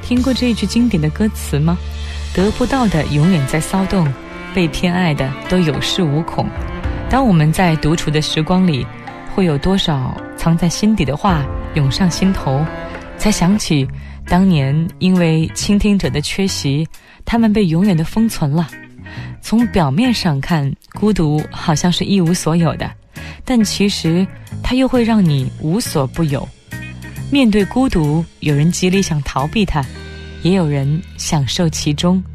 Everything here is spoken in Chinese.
听过这句经典的歌词吗？得不到的永远在骚动，被偏爱的都有恃无恐。当我们在独处的时光里，会有多少藏在心底的话涌上心头，才想起当年因为倾听者的缺席，他们被永远的封存了。从表面上看，孤独好像是一无所有的，但其实它又会让你无所不有。面对孤独，有人极力想逃避它，也有人享受其中。